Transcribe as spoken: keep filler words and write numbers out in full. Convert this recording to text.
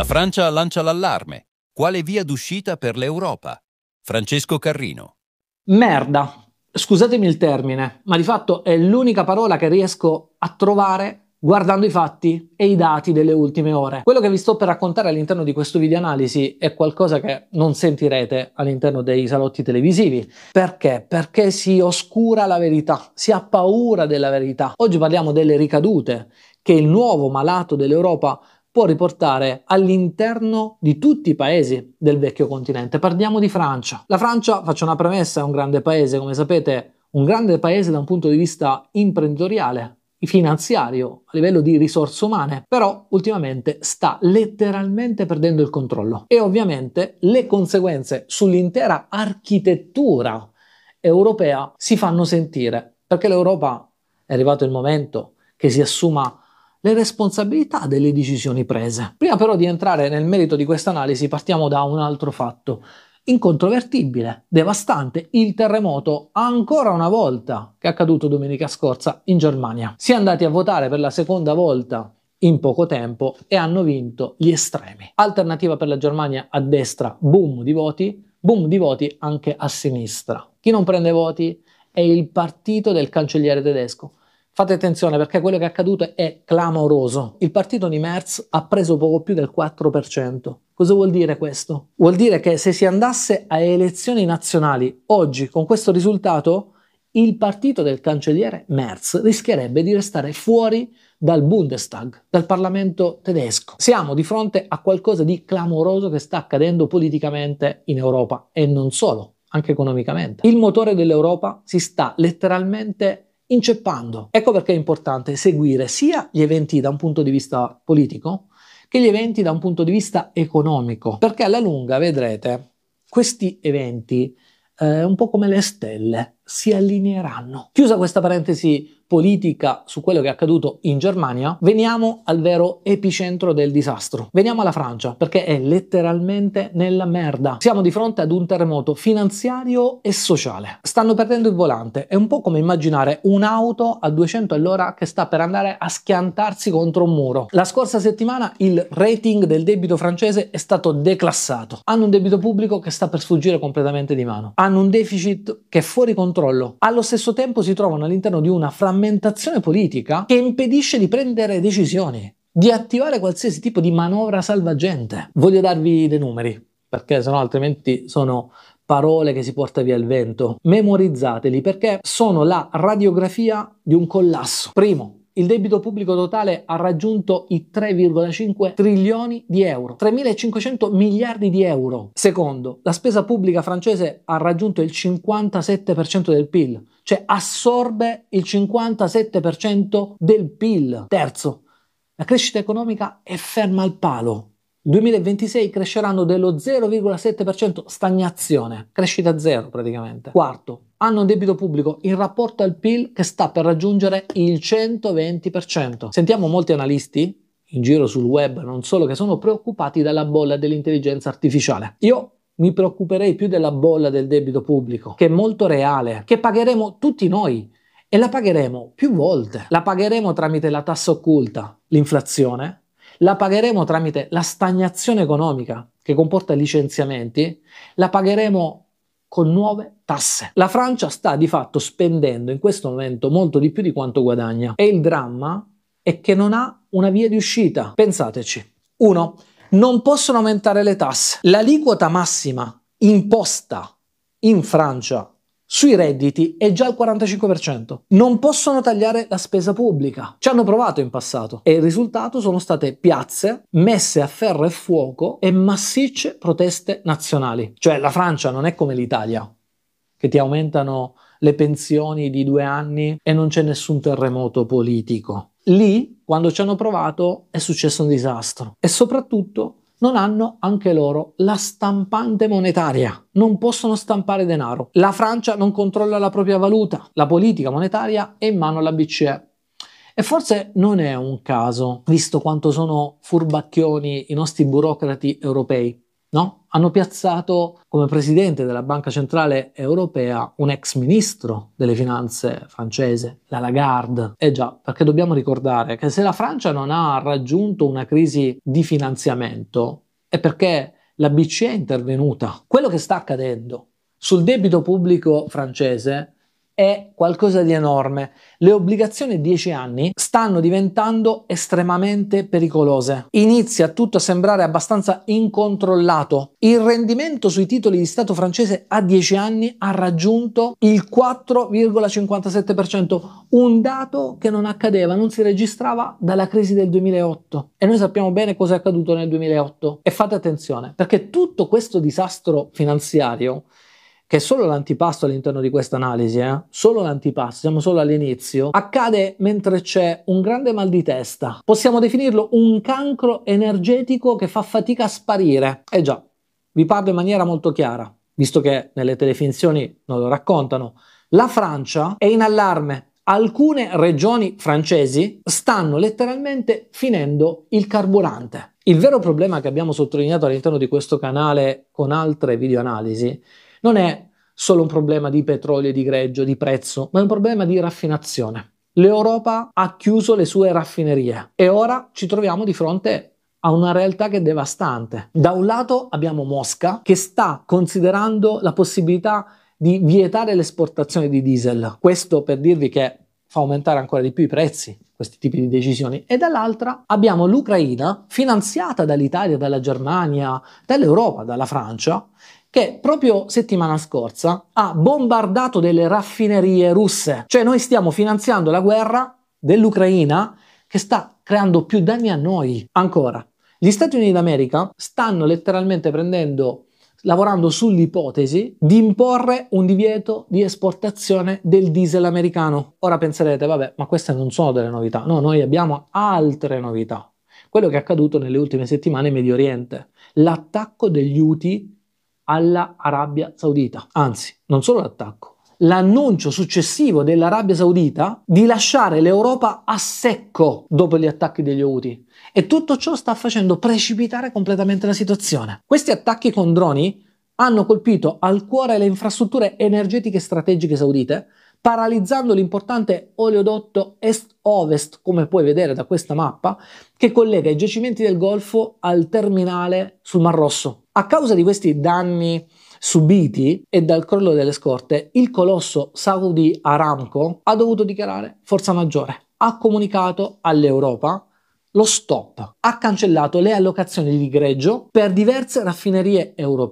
Francia lancia l'allarme. Quale via d'uscita per l'Europa? Francesco Carrino. Merda. Scusatemi il termine, ma di fatto è l'unica parola che riesco a trovare guardando i fatti e i dati delle ultime ore. Quello che vi sto per raccontare all'interno di questo video analisi è qualcosa che non sentirete all'interno dei salotti televisivi. Perché? Perché si oscura la verità, si ha paura della verità. Oggi parliamo delle ricadute che il nuovo malato dell'Europa può riportare all'interno di tutti i paesi del vecchio continente. Parliamo di Francia. La Francia, faccio una premessa, è un grande paese, come sapete, un grande paese da un punto di vista imprenditoriale, finanziario, a livello di risorse umane, però ultimamente sta letteralmente perdendo il controllo e ovviamente le conseguenze sull'intera architettura europea si fanno sentire, perché l'Europa è arrivato il momento che si assuma le responsabilità delle decisioni prese. Prima però di entrare nel merito di questa analisi partiamo da un altro fatto incontrovertibile, devastante, il terremoto ancora una volta che è accaduto domenica scorsa in Germania. Si è andati a votare per la seconda volta in poco tempo e hanno vinto gli estremi. Alternativa per la Germania a destra, boom di voti, boom di voti anche a sinistra. Chi non prende voti è il partito del cancelliere tedesco. Fate attenzione perché quello che è accaduto è clamoroso. Il partito di Merz ha preso poco più del quattro per cento. Cosa vuol dire questo? Vuol dire che se si andasse a elezioni nazionali oggi con questo risultato, il partito del cancelliere Merz rischierebbe di restare fuori dal Bundestag, dal Parlamento tedesco. Siamo di fronte a qualcosa di clamoroso che sta accadendo politicamente in Europa e non solo, anche economicamente. Il motore dell'Europa si sta letteralmente inceppando. Ecco perché è importante seguire sia gli eventi da un punto di vista politico che gli eventi da un punto di vista economico, perché alla lunga vedrete questi eventi eh, un po' come le stelle si allineeranno. Chiusa questa parentesi politica su quello che è accaduto in Germania, veniamo al vero epicentro del disastro. Veniamo alla Francia, perché è letteralmente nella merda. Siamo di fronte ad un terremoto finanziario e sociale. Stanno perdendo il volante. È un po' come immaginare un'auto a duecento all'ora che sta per andare a schiantarsi contro un muro. La scorsa settimana il rating del debito francese è stato declassato. Hanno un debito pubblico che sta per sfuggire completamente di mano. Hanno un deficit che è fuori controllo. Allo stesso tempo si trovano all'interno di una frammentazione politica che impedisce di prendere decisioni, di attivare qualsiasi tipo di manovra salvagente. Voglio darvi dei numeri, perché sennò altrimenti sono parole che si porta via il vento. Memorizzateli, perché sono la radiografia di un collasso. Primo, il debito pubblico totale ha raggiunto i tre virgola cinque trilioni di euro, tremilacinquecento miliardi di euro. Secondo, la spesa pubblica francese ha raggiunto il cinquantasette per cento del P I L, cioè assorbe il cinquantasette per cento del P I L. Terzo, la crescita economica è ferma al palo. duemilaventisei cresceranno dello zero virgola sette per cento, stagnazione, crescita zero praticamente. Quarto, hanno un debito pubblico in rapporto al P I L che sta per raggiungere il centoventi per cento. Sentiamo molti analisti in giro sul web, non solo, che sono preoccupati dalla bolla dell'intelligenza artificiale. Io mi preoccuperei più della bolla del debito pubblico, che è molto reale, che pagheremo tutti noi e la pagheremo più volte. La pagheremo tramite la tassa occulta, l'inflazione, la pagheremo tramite la stagnazione economica che comporta licenziamenti, la pagheremo con nuove tasse. La Francia sta di fatto spendendo in questo momento molto di più di quanto guadagna e il dramma è che non ha una via di uscita. Pensateci. Uno, non possono aumentare le tasse. L'aliquota massima imposta in Francia sui redditi è già al quarantacinque per cento. Non possono tagliare la spesa pubblica. Ci hanno provato in passato e il risultato sono state piazze messe a ferro e fuoco e massicce proteste nazionali. Cioè la Francia non è come l'Italia, che ti aumentano le pensioni di due anni e non c'è nessun terremoto politico. Lì, quando ci hanno provato, è successo un disastro. E soprattutto non hanno anche loro la stampante monetaria, non possono stampare denaro. La Francia non controlla la propria valuta, la politica monetaria è in mano alla B C E. E forse non è un caso, visto quanto sono furbacchioni i nostri burocrati europei, no? hanno piazzato come presidente della Banca Centrale Europea un ex ministro delle finanze francese, la Lagarde. Eh già, perché dobbiamo ricordare che se la Francia non ha raggiunto una crisi di finanziamento è perché la B C E è intervenuta. Quello che sta accadendo sul debito pubblico francese è qualcosa di enorme. Le obbligazioni a dieci anni stanno diventando estremamente pericolose. Inizia tutto a sembrare abbastanza incontrollato. Il rendimento sui titoli di Stato francese a dieci anni ha raggiunto il quattro virgola cinquantasette per cento, un dato che non accadeva, non si registrava dalla crisi del duemilaotto. E noi sappiamo bene cosa è accaduto nel duemilaotto. E fate attenzione, perché tutto questo disastro finanziario, che è solo l'antipasto all'interno di questa analisi, eh? solo l'antipasto, siamo solo all'inizio, accade mentre c'è un grande mal di testa. Possiamo definirlo un cancro energetico che fa fatica a sparire. Eh già, vi parlo in maniera molto chiara, visto che nelle telefinzioni non lo raccontano. La Francia è in allarme. Alcune regioni francesi stanno letteralmente finendo il carburante. Il vero problema che abbiamo sottolineato all'interno di questo canale con altre videoanalisi non è solo un problema di petrolio e di greggio, di prezzo, ma è un problema di raffinazione. L'Europa ha chiuso le sue raffinerie e ora ci troviamo di fronte a una realtà che è devastante. Da un lato abbiamo Mosca che sta considerando la possibilità di vietare l'esportazione di diesel. Questo per dirvi che fa aumentare ancora di più i prezzi, questi tipi di decisioni. E dall'altra abbiamo l'Ucraina, finanziata dall'Italia, dalla Germania, dall'Europa, dalla Francia, che proprio settimana scorsa ha bombardato delle raffinerie russe. Cioè noi stiamo finanziando la guerra dell'Ucraina che sta creando più danni a noi. Ancora, gli Stati Uniti d'America stanno letteralmente prendendo, lavorando sull'ipotesi di imporre un divieto di esportazione del diesel americano. Ora penserete, vabbè, ma queste non sono delle novità. No, noi abbiamo altre novità. Quello che è accaduto nelle ultime settimane in Medio Oriente. L'attacco degli Houthi alla Arabia Saudita. Anzi, non solo l'attacco, l'annuncio successivo dell'Arabia Saudita di lasciare l'Europa a secco dopo gli attacchi degli Houthi. E tutto ciò sta facendo precipitare completamente la situazione. Questi attacchi con droni hanno colpito al cuore le infrastrutture energetiche strategiche saudite, paralizzando l'importante oleodotto est-ovest, come puoi vedere da questa mappa, che collega i giacimenti del Golfo al terminale sul Mar Rosso. A causa di questi danni subiti e dal crollo delle scorte, il colosso Saudi Aramco ha dovuto dichiarare forza maggiore. Ha comunicato all'Europa lo stop, ha cancellato le allocazioni di greggio per diverse raffinerie europee